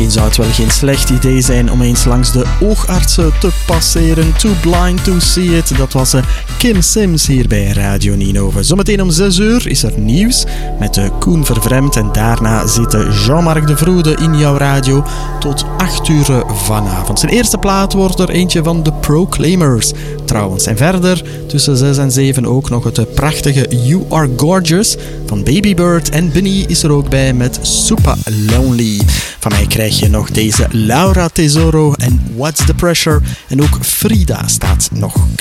Misschien zou het wel geen slecht idee zijn om eens langs de oogartsen te passeren. Too blind to see it. Dat was Kim Sims hier bij Radio Ninove. Zometeen om 6 uur is er nieuws met Koen Vervreemd. En daarna zit Jean-Marc de Vroede in jouw radio tot 8 uur vanavond. Zijn eerste plaat wordt er eentje van The Proclaimers trouwens. En verder tussen 6 en 7 ook nog het prachtige You Are Gorgeous van Baby Bird. En Benny is er ook bij met Super Lonely. Van mij krijg je nog deze Laura Tesoro en What's the Pressure. En ook Frida staat nog